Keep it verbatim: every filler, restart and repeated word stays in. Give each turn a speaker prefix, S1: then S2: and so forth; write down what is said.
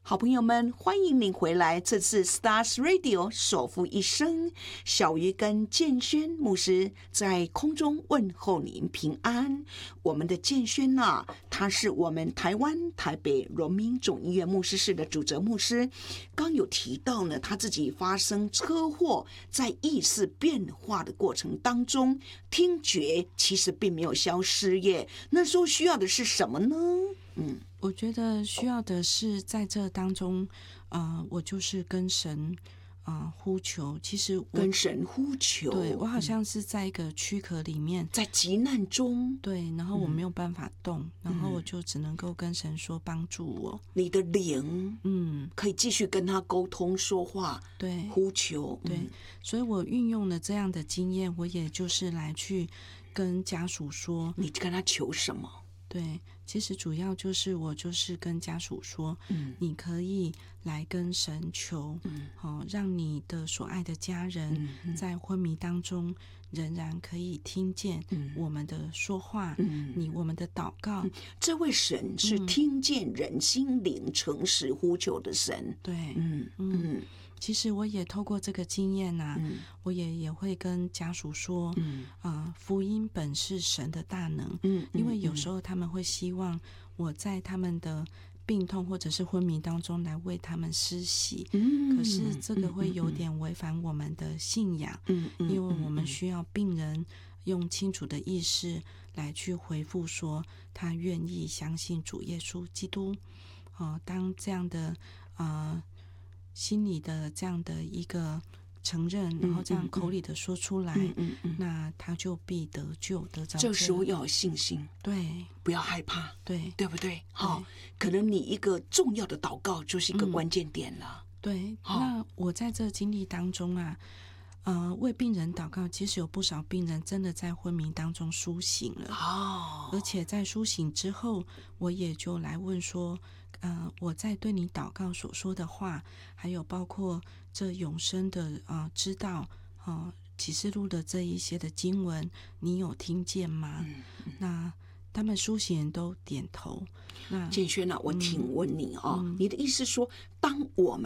S1: 好朋友们，欢迎您回来。这次 Stars Radio 守护一生，小鱼跟建轩牧师在空中问候您平安。我们的建轩啊，他是我们台湾台北荣民总医院牧师室的主责牧师。刚有提到呢，他自己发生车祸，在意识变化的过程当中，听觉其实并没有消失耶。那时候需要的是什么呢？嗯。
S2: 我觉得需要的是在这当中，呃，我就是跟神啊、呃、呼求。其实我
S1: 跟神呼求，
S2: 对我好像是在一个躯壳里面，
S1: 在急难中，
S2: 对，然后我没有办法动，嗯、然后我就只能够跟神说帮助我。
S1: 你的灵，嗯，可以继续跟他沟通说话，
S2: 对，
S1: 呼求，
S2: 对，嗯、所以我运用了这样的经验，我也就是来去跟家属说，
S1: 你跟他求什么？
S2: 对，其实主要就是我就是跟家属说，嗯，你可以来跟神求，嗯，好、哦，让你的所爱的家人在昏迷当中仍然可以听见我们的说话，嗯，你我们的祷告。
S1: 嗯、这位神是听见人心灵诚实呼求的神，
S2: 对，嗯嗯。嗯其实我也透过这个经验啊，嗯、我也也会跟家属说，嗯呃，福音本是神的大能，嗯，因为有时候他们会希望我在他们的病痛或者是昏迷当中来为他们施洗，嗯，可是这个会有点违反我们的信仰，嗯，因为我们需要病人用清楚的意识来去回复说他愿意相信主耶稣基督，哦、呃，当这样的呃。心里的这样的一个承认，然后这样口里的说出来，嗯嗯嗯、那他就必得救得着。
S1: 这时候要有信心，
S2: 对，
S1: 不要害怕，
S2: 对，
S1: 对不对？好、哦，可能你一个重要的祷告就是一个关键点了。
S2: 嗯、对，哦、那我在这经历当中啊，呃，为病人祷告，其实有不少病人真的在昏迷当中苏醒了，哦，而且在苏醒之后，我也就来问说。呃，我在对你祷告所说的话，还有包括这永生的啊、呃，知道啊、呃，启示录的这一些的经文，你有听见吗？嗯嗯、那他们苏醒人都点头。那
S1: 建轩啊，我请问你哦，嗯、你的意思说，当我们